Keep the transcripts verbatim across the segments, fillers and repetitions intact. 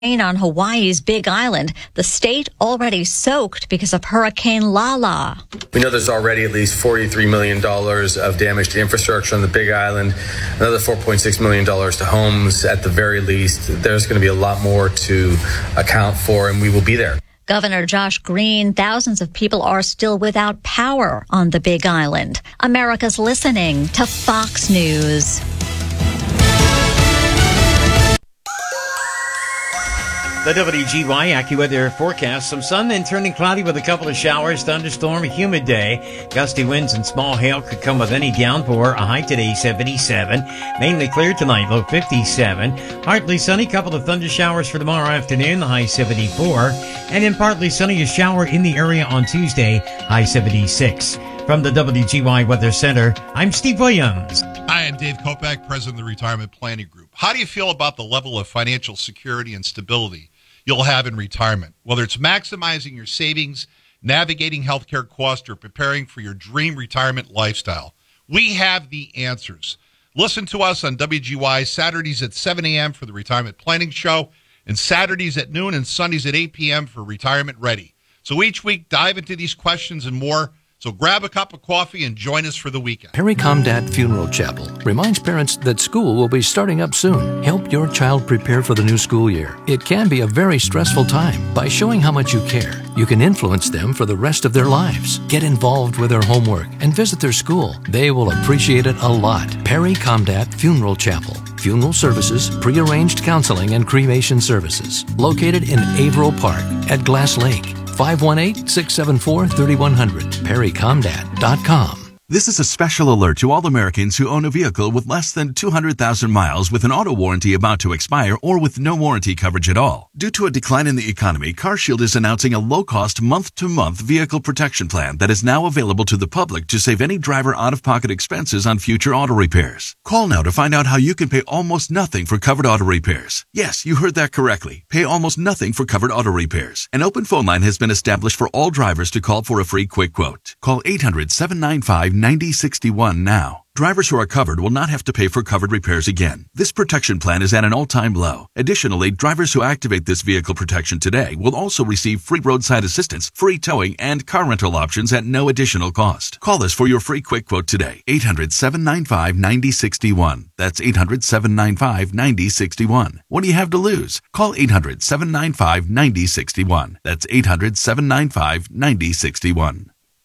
on Hawaii's Big Island, the state already soaked because of Hurricane Lala. We know there's already at least forty-three million dollars of damage to infrastructure on the Big Island, another four point six million dollars to homes at the very least. There's going to be a lot more to account for, and we will be there. Governor Josh Green, thousands of people are still without power on the Big Island. America's listening to Fox News. The W G Y AccuWeather forecast. Some sun, then turning cloudy with a couple of showers, thunderstorm, humid day. Gusty winds and small hail could come with any downpour. A high today, seventy-seven. Mainly clear tonight, low fifty-seven. Partly sunny, couple of thunder showers for tomorrow afternoon, the high seventy-four. And then partly sunny, a shower in the area on Tuesday, high seventy-six. From the W G Y Weather Center, I'm Steve Williams. Hi, I'm Dave Kopak, President of the Retirement Planning Group. How do you feel about the level of financial security and stability you'll have in retirement? Whether it's maximizing your savings, navigating healthcare costs, or preparing for your dream retirement lifestyle, we have the answers. Listen to us on W G Y Saturdays at seven a.m. for the Retirement Planning Show, and Saturdays at noon and Sundays at eight p.m. for Retirement Ready. So each week, dive into these questions and more. So grab a cup of coffee and join us for the weekend. Perry Comdat Funeral Chapel reminds parents that school will be starting up soon. Help your child prepare for the new school year. It can be a very stressful time. By showing how much you care, you can influence them for the rest of their lives. Get involved with their homework and visit their school. They will appreciate it a lot. Perry Comdat Funeral Chapel. Funeral services, prearranged counseling, and cremation services. Located in Averill Park at Glass Lake. five one eight, six seven four, three one zero zero. perry comdat dot com. This is a special alert to all Americans who own a vehicle with less than two hundred thousand miles with an auto warranty about to expire or with no warranty coverage at all. Due to a decline in the economy, CarShield is announcing a low-cost month-to-month vehicle protection plan that is now available to the public to save any driver out-of-pocket expenses on future auto repairs. Call now to find out how you can pay almost nothing for covered auto repairs. Yes, you heard that correctly. Pay almost nothing for covered auto repairs. An open phone line has been established for all drivers to call for a free quick quote. Call eight hundred, seven nine five, nine zero six one now. Drivers who are covered will not have to pay for covered repairs again. This protection plan is at an all-time low. Additionally, drivers who activate this vehicle protection today will also receive free roadside assistance, free towing, and car rental options at no additional cost. Call us for your free quick quote today. eight hundred, seven nine five, nine zero six one. That's eight hundred, seven nine five, nine zero six one. What do you have to lose? Call eight hundred, seven nine five, nine zero six one. That's eight hundred, seven nine five, nine zero six one.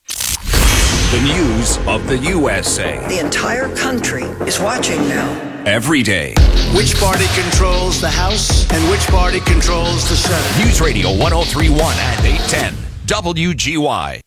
The news of the U S A. The entire country is watching now. Every day. Which party controls the House and which party controls the Senate? News Radio one oh three point one and eight ten. W G Y.